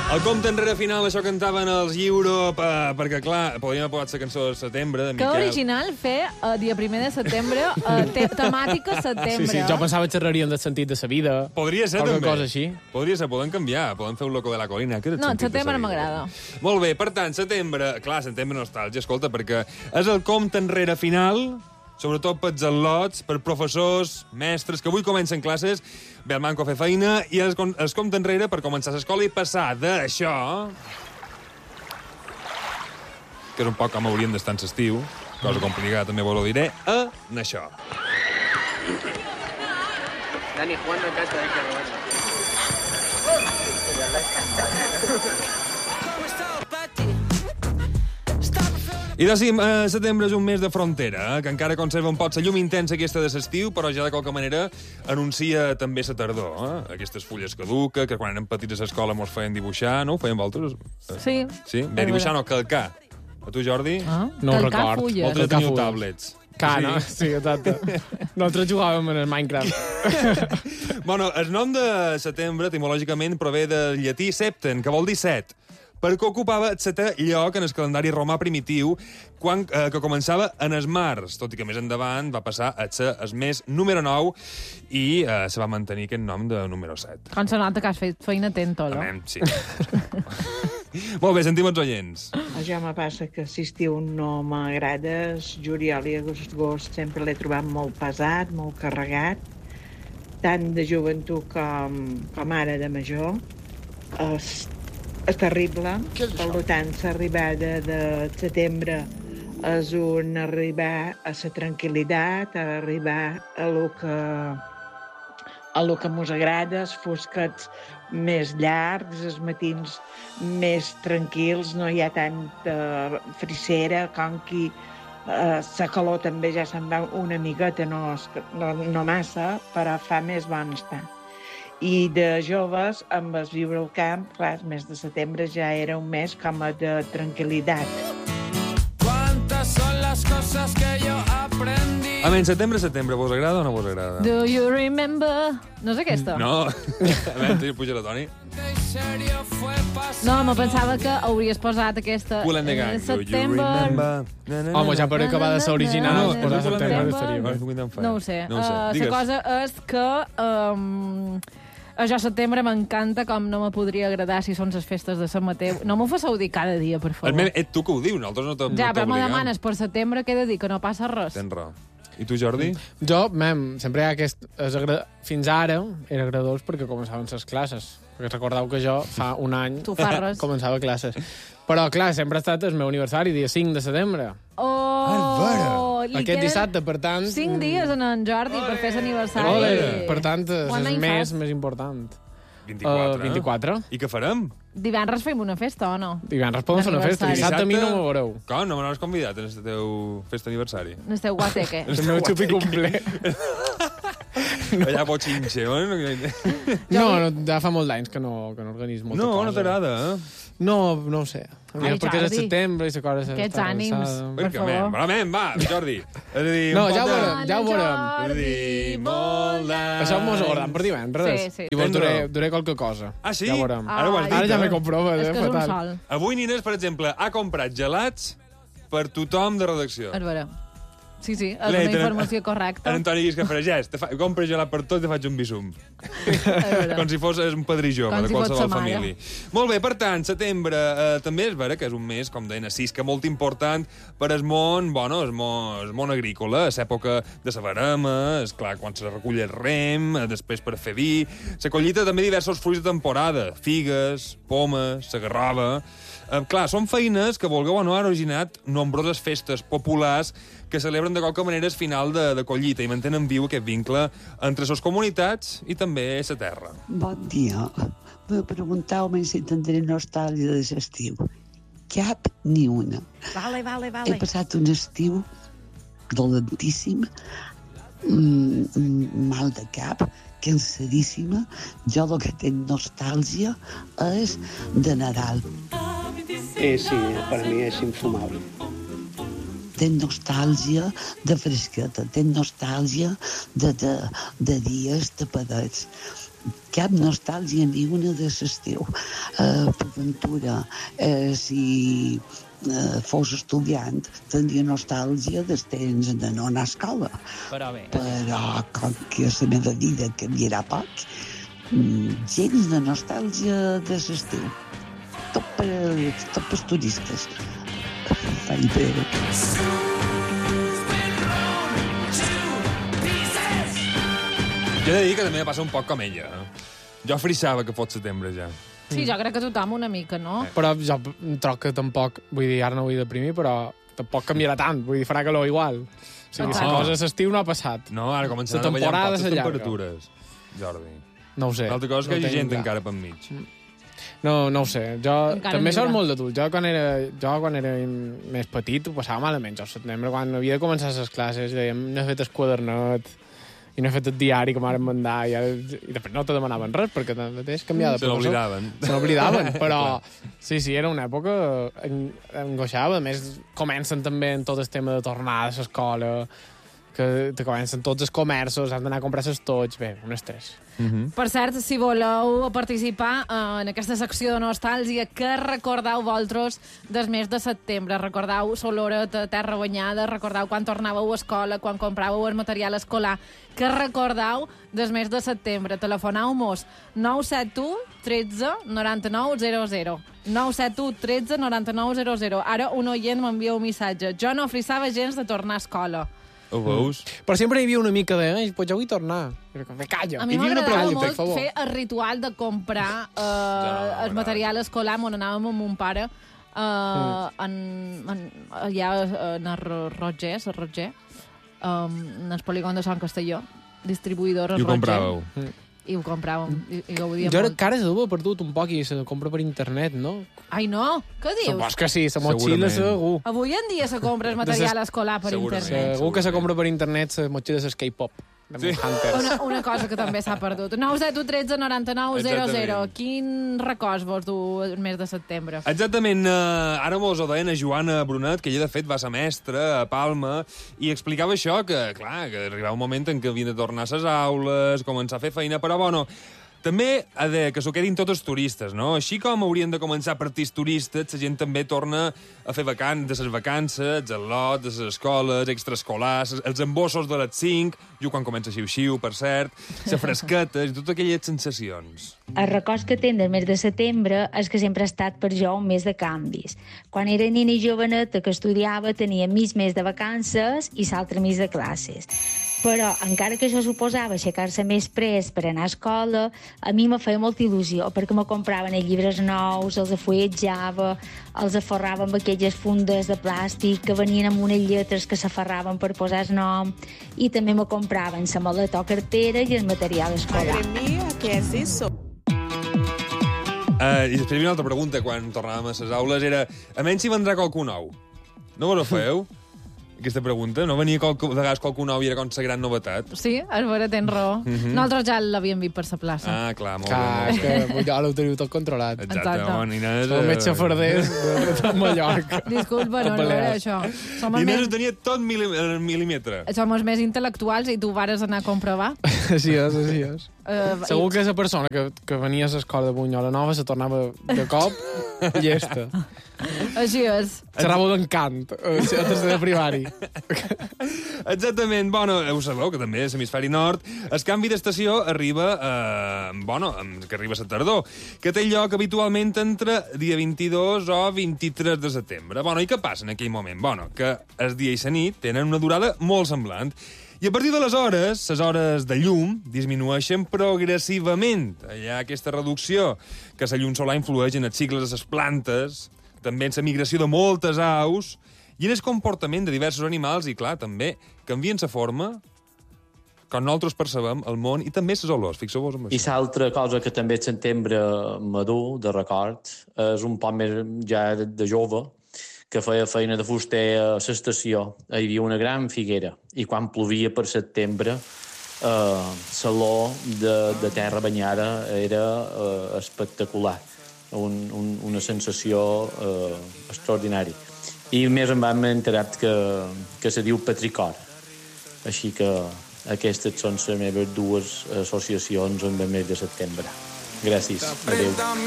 El compte enrere final, això cantaven els Europe, perquè, clar, podríem haver posat la cançó de setembre, de Que Miquel. original fer dia 1 de setembre, temàtica setembre. Sí, jo pensava que xerraríem del sentit de la vida. Podria ser, Qualque també. cosa així. Podria ser, podem canviar, podem fer un loco de la colina. Que No, setembre m'agrada. Molt bé, per tant, setembre... Clar, setembre nostàlgia, escolta, perquè és el compte enrere final, sobretot pels al·lots, per professors, mestres, que avui comencen classes, ve el manco a fer feina, i es compte enrere per començar l'escola i passar d'això, que és un poc com hauríem d'estar en l'estiu, cosa complicada també vos ho diré, a això. Dani, jugando en casa de que I doncs sí, setembre és un mes de frontera, que encara conserva un pot la llum intensa aquesta de l'estiu, però ja de qualque manera anuncia també la tardor. Aquestes fulles caduques, que quan érem petits a l'escola mos feien dibuixar, no? Ho feien vosaltres? Sí. Sí? Bé, dibuixar no, calcar. A tu, Jordi? Ah, No ho calcar record. fulles. Vosaltres calcar teniu fulles. tablets. No? Sí, exacte. Nosaltres jugàvem en el Minecraft. Bueno, el nom de setembre, etimològicament, prové del llatí septen, que vol dir set, perquè ocupava el setè lloc en el calendari romà primitiu, que començava en els març, tot i que més endavant va passar a ser el mes número 9 i se va mantenir aquest nom de número 7. Com se nota que has fet feina atenta, no? Anem, sí. Molt bé, sentim els oients. A jo me passa que si estiu no m'agrada, juliol i agost sempre l'he trobat molt pesat, molt carregat, tant de joventut com ara de major. És terrible, per tant, l'arribada de setembre és un arribar a la tranquil·litat, a arribar a lo que mos agrada, els fosquets més llargs, els matins més tranquils, no hi ha tanta frissera, com que la calor també ja se'n va una miqueta, no massa, però fa més bon estar. I de joves, amb el viure al camp, clar, el mes de setembre ja era un mes com a de tranquil·litat. ¿Cuántas son las cosas que yo aprendí? A veure, setembre, vos agrada o no vos agrada? Do you remember? No és aquesta? No. A veure, puja la Toni. No, me pensava que hauries posat aquesta... Cool and the Gang. Do you Setembre... remember? Na, na, na, Home, ja na. per acabar de ser original, No, posar és Cool and the setembre Gang. estaria bé. No ho sé. No ho sé. La Digues. cosa és que... a jo setembre m'encanta, com no me podria agradar si són les festes de Sant Mateu. No m'ho fasseu dir cada dia, per favor. Ets tu que ho dius, nosaltres no t'obligam. Ja, però me demanes per setembre què he de dir, que no passa res. Tens raó. I tu, Jordi? Jo, sempre hi ha aquest... Fins ara era agradós perquè començaven les classes. Perquè recordeu que jo fa un any Tu fas res. començava classes. Però, clar, sempre ha estat el meu aniversari, dia 5 de setembre. Oh! li Aquest queden dissabte, per tant... 5 dies en Jordi per fer l'aniversari. Ole. Per tant, és Quant el any mes fas? més important. 24, 24. I què farem? Divendres fem una festa, o no? Divendres podem fer una festa. D'aniversari. Dissabte a mi no m'ho veureu. Com? No me n'has convidat en el teu festa aniversari? No esteu guateque. El meu xupi cumple. Allà bochinxe, eh? No, ja fa molt d'anys que no organitzo molta No, cosa. no t'agrada, eh? No ho sé. Ai, Perquè és el Jordi. setembre i la cosa... Aquests està ànims. avançada. Per favor. Realment, va, Jordi. És a dir, No, un ja ho pot de- veurem, ja ho veurem. És a dir, molt de... Això mos guardem per divendres. Sí, sí. I vos Tens duré, raó. duré qualque cosa. Ah, sí? Ja ho veurem. Ara ho has Ai. dit, Ara ja eh? m'he comprovat, És que és un fatal. sol. Avui Nines, per exemple, ha comprat gelats per tothom de redacció. És vera. Sí, sí, és L'he una dit en- informació correcta. En Antoni Guisca Fregès, compra gelat per tot i te faig un bisum. És vera. Com si fos un padrí jove Com de si fos qualsevol sa mare. família. Molt bé, per tant, setembre també és vera que és un mes, com deien, sis, que molt important per el món, bueno, el món agrícola, és època de la verema, és clar, quan se recull el rem, després per fer vi, se collita també diversos fruits de temporada, figues, pomes, la garrova... clar, són feines que, vulgueu o no, han originat nombroses festes populars que celebren de qualque manera el final de collita i mantenen viu aquest vincle entre les comunitats i també la terra. Bon dia. Me preguntau-me si tindré nostàlgia de l'estiu. Cap ni una. Vale. He passat un estiu dolentíssim, mal de cap, cansadíssima. Jo el que tinc nostàlgia és de Nadal. Sí, para mí es infumable. Tenc nostàlgia de fresqueta, tenc nostàlgia de dies tapadets. cap nostàlgia ni una de l'estiu. Per ventura, si fos estudiant, tindria nostàlgia dels temps de no anar a escola. Però bé. Però com que la meva vida canviarà poc, gens de nostàlgia de l'estiu. Tot pels turistes. Faig bé. Jo he de dir que també passa un poc com ella. Jo frissava que fos setembre, ja. Sí, jo crec que tothom una mica, no? Però jo troc que tampoc, vull dir, ara no vull deprimir, però tampoc canviarà tant, vull dir, farà calor igual. O sigui, la cosa l'estiu no ha passat. No, ara començaran La a ballar temporada un poc les s'allarga. temperatures, Jordi. No ho sé. L'altra cosa és que hi No hagi gent tinc clar. encara per mig. No ho sé. Jo Encara també millora. soc molt d'adult. Jo quan era més petit ho passava malament. Jo al setembre, quan havia de començar les classes, dèiem, no he fet el quadernet i no he fet el diari que m'han mandar i després no te demanaven res perquè tanmateix canviava de Se professor. n'oblidaven. Se n'oblidaven, però sí, era una època angoixava. A més, comencen també en tot el tema de tornar a l'escola, que te comencen tots els comerços, has d'anar a comprar els tots. Bé, un estrès. Per cert, si voleu participar en aquesta secció de nostàlgia, què recordeu vosaltres del mes de setembre? Recordeu Soloreta, Terra Banyada? Recordeu quan tornàveu a escola, quan compràveu el material escolar? Què recordeu del mes de setembre? Telefoneu-mos 971 13 99 00. 971 13 99 00. Ara un oient m'envia un missatge. Jo no frissava gens de tornar a escola. Ho veus? Però sempre hi havia una mica de pues ja vull tornar. Però com, calla. A mi Hi havia una m'agradava pregunta, per molt favor. fer el ritual de comprar el material escolar on anàvem amb mon pare allà en el Roger, en el polígon de Sant Castelló, distribuïdor I ho Roger. compràveu. I ho compràvem, i gaudia Jo molt. crec que ara se deu haver perdut un poc i se compra per internet, no? Ai, no? Què dius? Supos que sí, la motxilla Segurament. segur. Avui en dia se compra el material escolar per Segurament. internet. Segur que se compra per internet la motxilla de K-pop. Sí. Una cosa que també s'ha perdut. 971 13 99 00. Exactament. Quin records vos du el mes de setembre? Exactament, ara mos ho deien a Joana Brunet, que ella de fet va ser mestra a Palma, i explicava això, que clar, que arribava un moment en què havien de tornar a ses aules, començar a fer feina, però bueno, també ha de que s'ho quedin tots els turistes, no? Així com haurien de començar a partir els turistes, la gent també torna a fer de les vacances, els lots, de les escoles, extraescolars, els embossos de les 5, jo quan comença xiu-xiu, per cert, la fresqueta i totes aquelles sensacions. El record que tinc del mes de setembre és que sempre ha estat per jo un mes de canvis. Quan era nina i joveneta que estudiava tenia mig mes de vacances i l'altre mes de classes. Però, encara que això suposava aixecar-se més pres per anar a escola, a mi me feia molta il·lusió, perquè me compraven els llibres nous, els afuetjava, els aferrava amb aquelles fundes de plàstic que venien amb unes lletres que s'aferraven per posar el nom, i també me compraven la maleta o cartera i el material escolar. I després hi havia una altra pregunta quan tornàvem a les aules, era, a menys si vendrà qualcú nou. No vos ho feu? Aquesta pregunta? No venia de vegades qualcú nou i era com la gran novetat? Sí, és vera, tens raó. Nosaltres ja l'havíem vist per la plaça. Ah, clar, molt Clar, bé. és que ja ho teniu tot controlat. Exacte, home, Inés... El metge Fardés de Mallorca. Disculpa, no era això. Som els, Inés ho més, tenia tot mil·límetre. som els més intel·lectuals i tu vares anar a comprovar. Així és, així és. Segur que la persona que venia a l'escola de Bunyola Nova se tornava de cop llesta. Així és. Xerrava d'encant, a tercer de primari. Exactament. Bueno, ho sabeu, que també és l'hemisferi nord. El canvi d'estació arriba, que arriba a la tardor, que té lloc habitualment entre dia 22 o 23 de setembre. Bueno, i què passa en aquell moment? Bueno, que el dia i la nit tenen una durada molt semblant. I a partir de les hores de llum disminueixen progressivament. Hi ha aquesta reducció que la llum solar influeix en els cicles de les plantes, també en la migració de moltes aus i en el comportament de diversos animals i, clar, també canvien la forma com nosaltres percebem el món i també les olors. Fixeu-vos en I això. l'altra cosa que també el setembre m'adú de record és un poc més ja de jove, que feia feina de fuster a l'estació. Hi havia una gran figuera i quan plovia per setembre l'olor de terra banyada era espectacular. Una sensació extraordinària. I més em vam enterat que se diu petricor. Així que Aquestes són les meves dues associacions en el mes de setembre. Gràcies. Adéu.